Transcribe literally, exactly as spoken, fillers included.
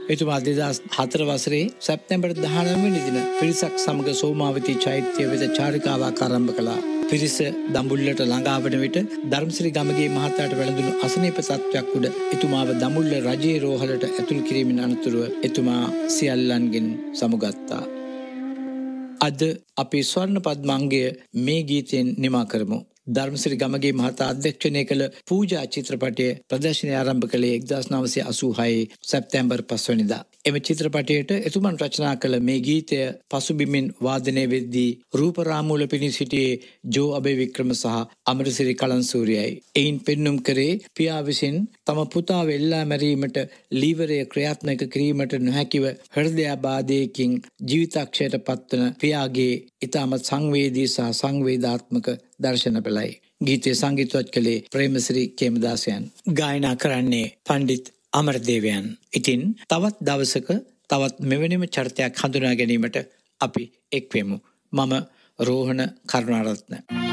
එතුමා දෙදහස් හතර වසරේ සැප්තැම්බර් දහනවය වෙනි දින පිරිසක් සමග සෝමාවතී චෛත්‍ය වෙත චාරිකාවක් ආරම්භ කළා. පිරිස දඹුල්ලට ළඟාවන විට ධර්මසිරි ගමගේ මහතාට වැළඳුණු අසනීප තත්ත්වයක් උඩ එතුමාව දඹුල්ල රජයේ රෝහලට ඇතුල් කිරීමෙන් අනතුරුව එතුමා සියල්ලන්ගෙන් සමුගත්තා. අද අපේ ස්වර්ණ පද්මංගය මේ ගීතයෙන් නිමා කරමු. ධර්මසිරි ගමගේ මහතා අධ්‍යක්ෂණය කළ පූජා චිත්‍රපටය ප්‍රදර්ශනය ආරම්භ කළේ එක්දාස් නවසිය අසූ හය සැප්තැම්බර් පස්වැනිදා. එම චිත්‍රපටයට එතුමන් රචනා කළ මේ ගීතය පසුබිමින් වාදනය වෙද්දී රූපරාමුවල පිණි සිටියේ ජෝ අබේ වික්‍රම සහ අමරසිරි කලන්සූරියයි. එයින් පෙන්නුම් කරේ පියා විසින් තම පුතාව එල්ලා මැරීමට ලීවරය ක්‍රියාත්මක කිරීමට නොහැකිව හෘදයාබාධයකින් ජීවිතක්ෂයට පත්වන පියාගේ ඉතාමත් සංවේදී සහ සංවේදාත්මක දර්ශන පෙළයි. ගීතය සංගීතවත් කළේ ප්‍රේමසිරි කේමදාසයන්. ගායනා කරන්නේ පණ්ඩිත් අමරදේවයන්. ඉතින් තවත් දවසක තවත් මෙවැනිම චරිතයක් හඳුනා ගැනීමට අපි එක්වෙමු. මම රෝහණ කරුණාරත්න.